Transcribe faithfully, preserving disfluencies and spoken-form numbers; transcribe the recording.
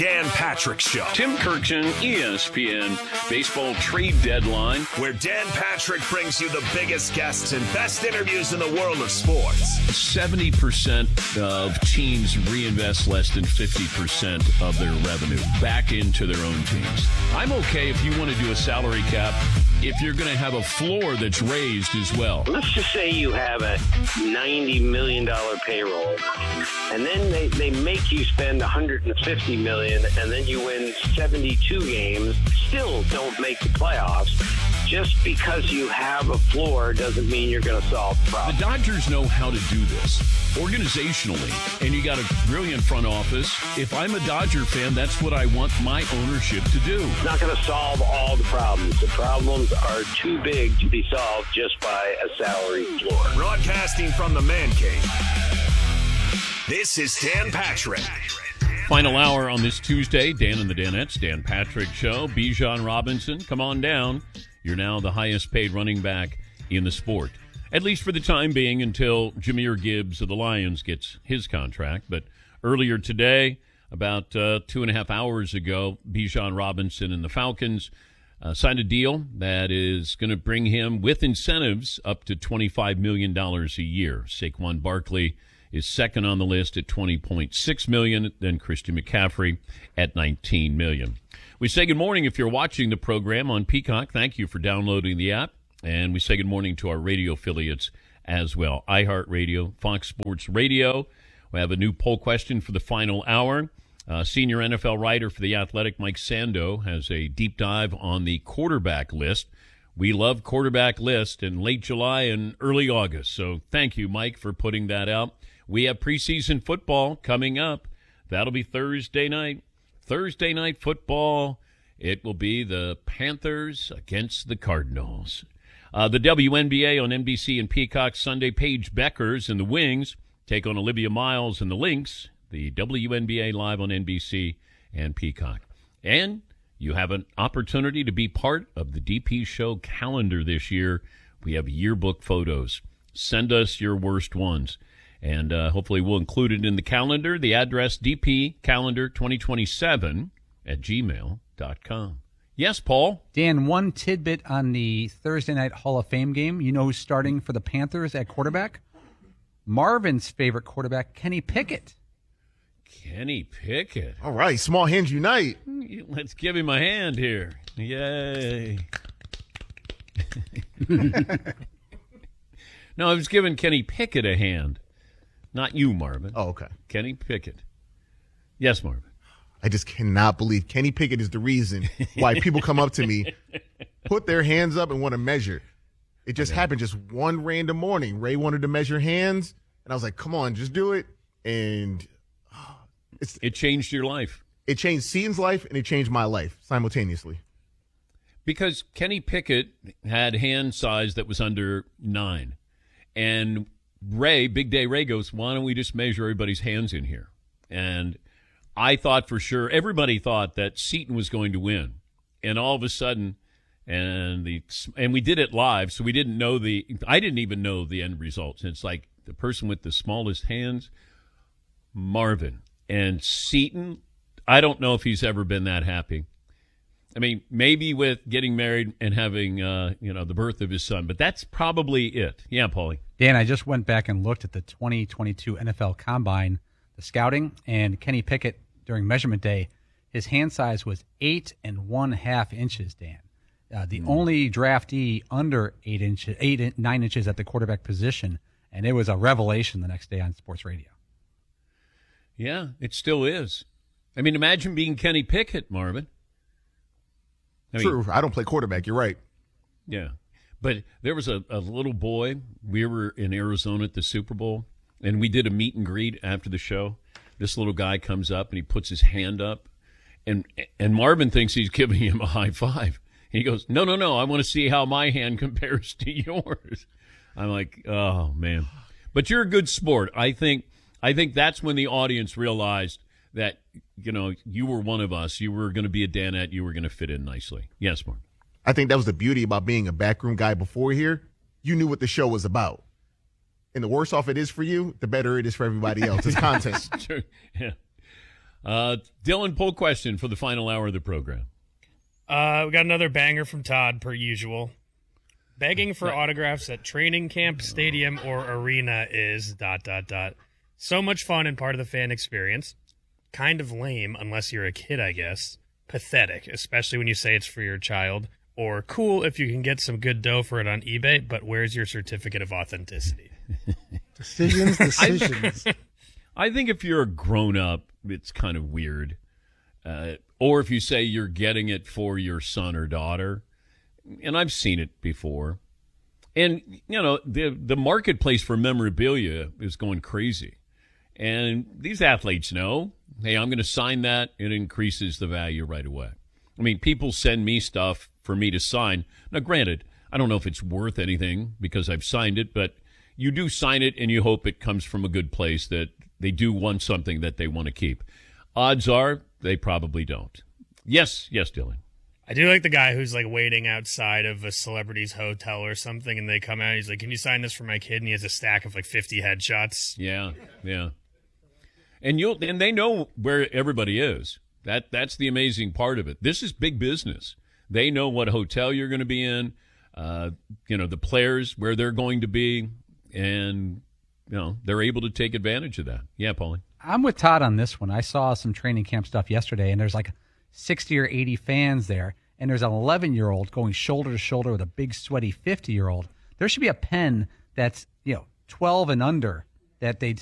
Dan Patrick Show. Tim Kirkson, E S P N Baseball Trade Deadline. Where Dan Patrick brings you the biggest guests and best interviews in the world of sports. seventy percent of teams reinvest less than fifty percent of their revenue back into their own teams. I'm okay if you want to do a salary cap if you're going to have a floor that's raised as well. Let's just say you have a ninety million dollars payroll, and then they, they make you spend one hundred fifty million dollars, and then you win seventy-two games, still don't make the playoffs. Just because you have a floor doesn't mean you're going to solve the problem. The Dodgers know how to do this organizationally, and you got a brilliant front office. If I'm a Dodger fan, that's what I want my ownership to do. It's not going to solve all the problems. The problems are too big to be solved just by a salary floor. Broadcasting from the Man Cave, this is Dan Patrick. Final hour on this Tuesday, Dan and the Danettes, Dan Patrick Show. Bijan Robinson, come on down. You're now the highest paid running back in the sport, at least for the time being until Jahmyr Gibbs of the Lions gets his contract. But earlier today, about uh, two and a half hours ago, Bijan Robinson and the Falcons uh, signed a deal that is going to bring him, with incentives, up to twenty-five million dollars a year. Saquon Barkley is second on the list at twenty point six million dollars, then Christian McCaffrey at nineteen million dollars. We say good morning if you're watching the program on Peacock. Thank you for downloading the app. And we say good morning to our radio affiliates as well. iHeartRadio, Fox Sports Radio. We have a new poll question for the final hour. Uh, senior N F L writer for The Athletic, Mike Sando, has a deep dive on the quarterback list. We love quarterback list in late July and early August. So thank you, Mike, for putting that out. We have preseason football coming up. That'll be Thursday night. Thursday night football, it will be the Panthers against the Cardinals. Uh, the W N B A on N B C and Peacock Sunday. Paige Beckers and the Wings take on Olivia Miles and the Lynx. The W N B A live on N B C and Peacock. And you have an opportunity to be part of the D P Show calendar this year. We have yearbook photos. Send us your worst ones. And uh, hopefully we'll include it in the calendar. The address, d p calendar twenty twenty-seven at gmail dot com. Yes, Paul? Dan, one tidbit on the Thursday night Hall of Fame game. You know who's starting for the Panthers at quarterback? Marvin's favorite quarterback, Kenny Pickett. Kenny Pickett. All right, small hands unite. Let's give him a hand here. Yay. No, I was giving Kenny Pickett a hand. Not you, Marvin. Oh, okay. Kenny Pickett. Yes, Marvin. I just cannot believe Kenny Pickett is the reason why people come up to me, put their hands up, and want to measure. It just happened just one random morning. Ray wanted to measure hands, and I was like, come on, just do it. And oh, it's, it changed your life. It changed Seaton's life, and it changed my life simultaneously. Because Kenny Pickett had hand size that was under nine. And Ray, Big Day Ray goes, why don't we just measure everybody's hands in here? And I thought for sure, everybody thought that Seaton was going to win. And all of a sudden, and the and we did it live, so we didn't know the, I didn't even know the end results. And it's like the person with the smallest hands, Marvin. And Seaton, I don't know if he's ever been that happy. I mean, maybe with getting married and having, uh, you know, the birth of his son, but that's probably it. Yeah, Paulie. Dan, I just went back and looked at the twenty twenty-two N F L Combine, the scouting, and Kenny Pickett during measurement day, his hand size was eight and one half inches, Dan. Uh, the mm. only draftee under eight inches, eight, nine inches at the quarterback position, and it was a revelation the next day on sports radio. Yeah, it still is. I mean, imagine being Kenny Pickett, Marvin. I mean, True. I don't play quarterback. You're right. Yeah. But there was a, a little boy. We were in Arizona at the Super Bowl, and we did a meet and greet after the show. This little guy comes up, and he puts his hand up, and and Marvin thinks he's giving him a high five. He goes, no, no, no, I want to see how my hand compares to yours. I'm like, oh, man. But you're a good sport. I think I think that's when the audience realized that, you know, you were one of us. You were going to be a Danette. You were going to fit in nicely. Yes, Mark. I think that was the beauty about being a backroom guy before here. You knew what the show was about. And the worse off it is for you, the better it is for everybody else. It's content. True. Yeah. Uh, Dylan, poll question for the final hour of the program. Uh, we got another banger from Todd, per usual. Begging for autographs at training camp, stadium, or arena is dot, dot, dot. So much fun and part of the fan experience. Kind of lame, unless you're a kid, I guess. Pathetic, especially when you say it's for your child. Or cool if you can get some good dough for it on eBay, but where's your certificate of authenticity? Decisions, decisions. I think if you're a grown-up, it's kind of weird. Uh, or if you say you're getting it for your son or daughter, and I've seen it before. And, you know, the the marketplace for memorabilia is going crazy. And these athletes know, hey, I'm going to sign that. It increases the value right away. I mean, people send me stuff for me to sign. Now, granted, I don't know if it's worth anything because I've signed it, but you do sign it and you hope it comes from a good place, that they do want something that they want to keep. Odds are they probably don't. Yes, yes, Dylan. I do like the guy who's like waiting outside of a celebrity's hotel or something, and they come out and he's like, can you sign this for my kid? And he has a stack of like fifty headshots. Yeah, yeah. And you'll and they know where everybody is. That that's the amazing part of it. This is big business. They know what hotel you're going to be in, uh, you know, the players, where they're going to be, and, you know, they're able to take advantage of that. Yeah, Paulie? I'm with Todd on this one. I saw some training camp stuff yesterday, and there's like sixty or eighty fans there, and there's an eleven-year-old going shoulder to shoulder with a big, sweaty fifty-year-old. There should be a pen that's, you know, twelve and under that they